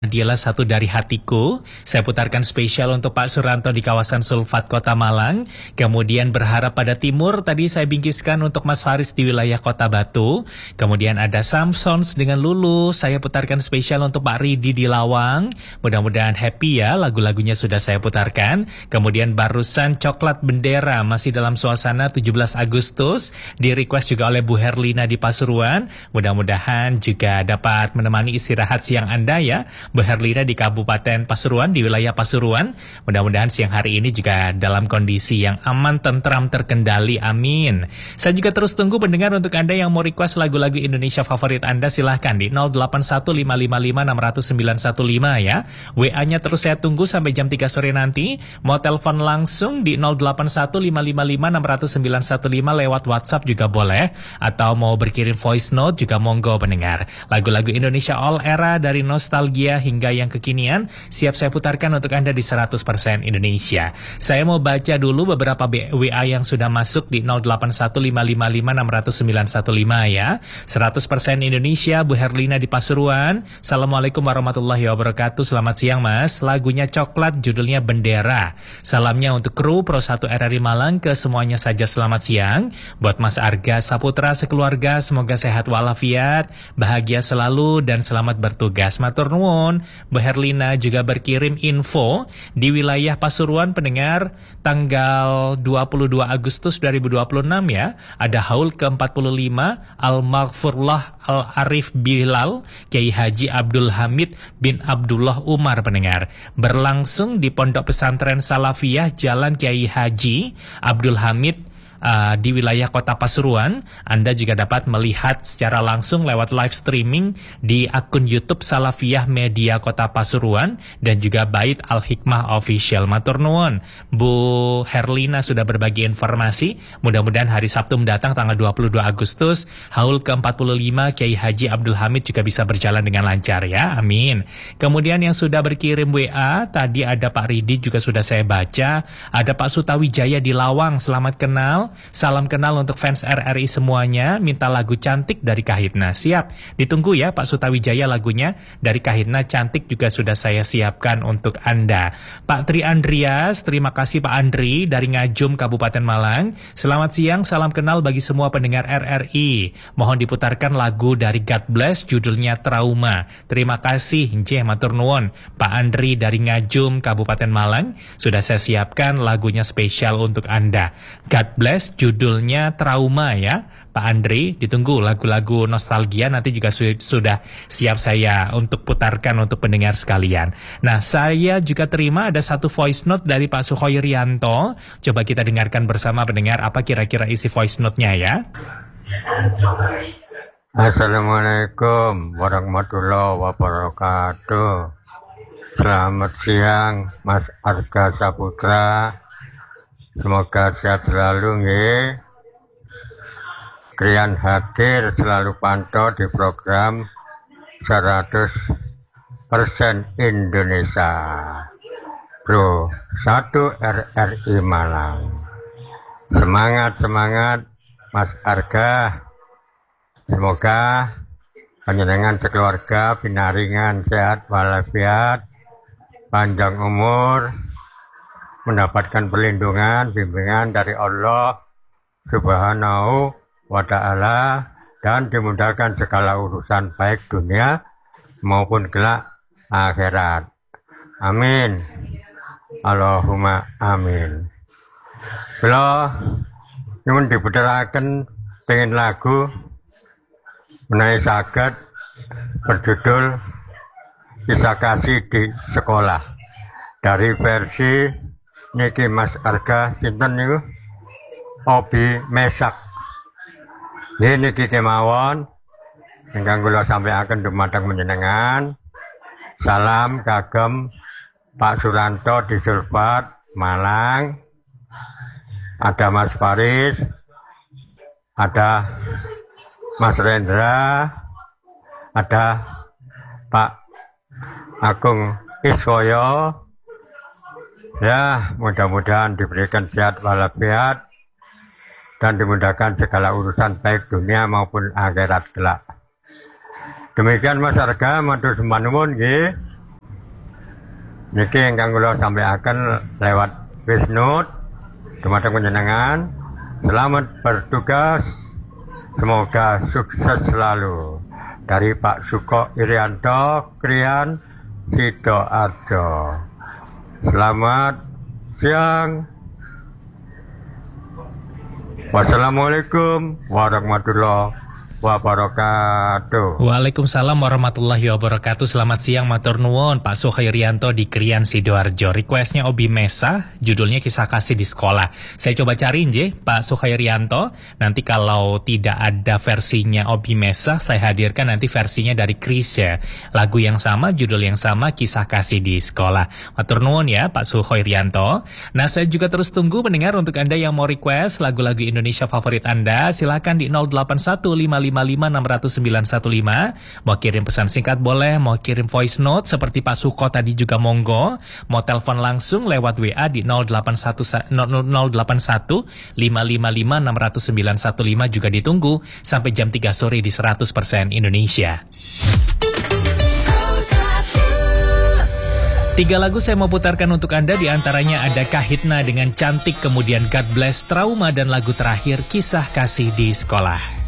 Dialah satu dari hatiku. Saya putarkan spesial untuk Pak Suranto di kawasan Sulfat Kota Malang. Kemudian berharap pada timur tadi saya bingkiskan untuk Mas Faris di wilayah Kota Batu. Kemudian ada Samsons dengan Lulu. Saya putarkan spesial untuk Pak Ridi di Lawang. Mudah-mudahan happy ya, lagu-lagunya sudah saya putarkan. Kemudian barusan Coklat Bendera masih dalam suasana 17 Agustus. Di request juga oleh Bu Herlina di Pasuruan. Mudah-mudahan juga dapat menemani istirahat siang Anda ya. Bu Herlina di Kabupaten Pasuruan, di wilayah Pasuruan. Mudah-mudahan siang hari ini juga dalam kondisi yang aman, tentram, terkendali. Amin. Saya juga terus tunggu pendengar untuk Anda yang mau request lagu-lagu Indonesia favorit Anda, silahkan di 0815556915 ya. WA-nya terus saya tunggu sampai jam 3 sore nanti. Mau telepon langsung di 0815556915 lewat WhatsApp juga boleh. Atau mau berkirim voice note juga monggo pendengar. Lagu-lagu Indonesia all era dari nostalgia hingga yang kekinian siap saya putarkan untuk Anda di 100% Indonesia. Saya mau baca dulu beberapa WA yang sudah masuk di 0815556915 ya. 100% Indonesia, Bu Herlina di Pasuruan. Assalamualaikum warahmatullahi wabarakatuh. Selamat siang Mas. Lagunya Coklat, judulnya Bendera. Salamnya untuk kru Pro 1 RRI Malang, ke semuanya saja selamat siang. Buat Mas Arga Saputra sekeluarga, semoga sehat walafiat, bahagia selalu dan selamat bertugas. Matur nuwun. Bu Herlina juga berkirim info di wilayah Pasuruan pendengar tanggal 22 Agustus 2026 ya. Ada haul ke-45 Al-Maghfurullah Al-Arif Bilal Kiai Haji Abdul Hamid bin Abdullah Umar pendengar. Berlangsung di Pondok Pesantren Salafiyah Jalan Kiai Haji Abdul Hamid di wilayah Kota Pasuruan. Anda juga dapat melihat secara langsung lewat live streaming di akun YouTube Salafiyah Media Kota Pasuruan dan juga Bait Al-Hikmah Official. Matur nuwun. Bu Herlina sudah berbagi informasi. Mudah-mudahan hari Sabtu mendatang tanggal 22 Agustus haul ke-45 Kiai Haji Abdul Hamid juga bisa berjalan dengan lancar ya. Amin. Kemudian yang sudah berkirim WA tadi ada Pak Ridi juga sudah saya baca. Ada Pak Sutawijaya di Lawang. Selamat kenal. Salam kenal untuk fans RRI semuanya. Minta lagu Cantik dari Kahitna. Siap. Ditunggu ya Pak Sutawijaya, lagunya dari Kahitna Cantik juga sudah saya siapkan untuk Anda. Pak Tri Andrias, terima kasih Pak Andri dari Ngajum Kabupaten Malang. Selamat siang, salam kenal bagi semua pendengar RRI. Mohon diputarkan lagu dari God Bless judulnya Trauma. Terima kasih. Nggih, matur nuwun. Pak Andri dari Ngajum Kabupaten Malang, sudah saya siapkan lagunya spesial untuk Anda. God Bless judulnya Trauma ya Pak Andri. Ditunggu lagu-lagu nostalgia nanti juga sudah siap saya untuk putarkan untuk pendengar sekalian. Nah, saya juga terima ada satu voice note dari Pak Suhoirianto. Coba kita dengarkan bersama pendengar apa kira-kira isi voice note-nya ya. Assalamualaikum warahmatullahi wabarakatuh. Selamat siang Mas Arga Saputra. Semoga sehat selalu nggih. Krian hadir selalu pantau di program 100% Indonesia Pro 1 RRI Malang. Semangat Mas Arga. Semoga panjenengan sekeluarga pinaringan sehat walafiat, panjang umur, mendapatkan perlindungan, bimbingan dari Allah Subhanahu wa Ta'ala, dan dimudahkan segala urusan baik dunia maupun kelak akhirat. Amin. Allahumma amin. Kalau nyuwun diputeraken pengen lagu menawi saged berjudul Kisah Kasih di Sekolah dari versi niki Mas Arga sinten niku Obi Mesak. Niki kemawon ingkang kula sampaiaken dumateng panjenengan. Salam kagem Pak Suranto di Sulfat Malang. Ada Mas Faris, ada Mas Rendra, ada Pak Agung Iswoyo. Ya, mudah-mudahan diberikan sehat walafiat dan dimudahkan segala urusan baik dunia maupun akhirat kelak. Demikian Mas Arga, matur sembah nuwun nggih. Niki ingkang kula sampaikan lewat Wisnu dumateng panjenengan. Selamat bertugas. Semoga sukses selalu. Dari Pak Suko Irianto, Krian Sidoarjo. Selamat siang. Wassalamualaikum warahmatullahi wabarakatuh. Waalaikumsalam warahmatullahi wabarakatuh. Selamat siang, matur nuwun Pak Suhairianto di Krian Sidoarjo. Requestnya Obi Mesa, judulnya Kisah Kasih di Sekolah. Saya coba cari nje Pak Suhairianto. Nanti kalau tidak ada versinya Obi Mesa, saya hadirkan nanti versinya dari Krisya. Lagu yang sama, judul yang sama, Kisah Kasih di Sekolah. Matur nuwun ya Pak Suhairianto. Nah, saya juga terus tunggu mendengar untuk Anda yang mau request lagu-lagu Indonesia favorit Anda. Silakan di 0815556915. Mau kirim pesan singkat boleh, mau kirim voice note seperti Pak Suko tadi juga monggo. Mau telepon langsung lewat WA di 0815555615 juga ditunggu sampai jam 3 sore di 100% Indonesia. 3 lagu saya mau putarkan untuk Anda, diantaranya ada Kahitna dengan Cantik, kemudian God Bless, Trauma, dan lagu terakhir Kisah Kasih di Sekolah.